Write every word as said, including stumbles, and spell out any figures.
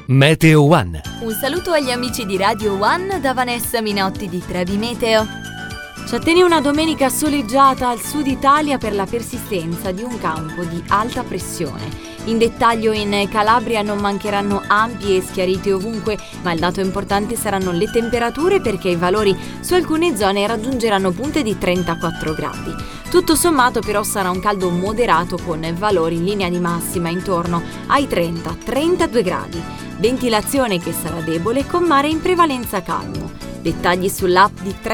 Meteo One. Un saluto agli amici di Radio One da Vanessa Minotti di Trevi Meteo. Ci attiene una domenica soleggiata al sud Italia per la persistenza di un campo di alta pressione. In dettaglio in Calabria non mancheranno ampi e schiariti ovunque, ma il dato importante saranno le temperature perché i valori su alcune zone raggiungeranno punte di trentaquattro gradi. Tutto sommato però sarà un caldo moderato con valori in linea di massima intorno ai trenta trentadue gradi. Ventilazione che sarà debole con mare in prevalenza calmo. Dettagli sull'app di Trevi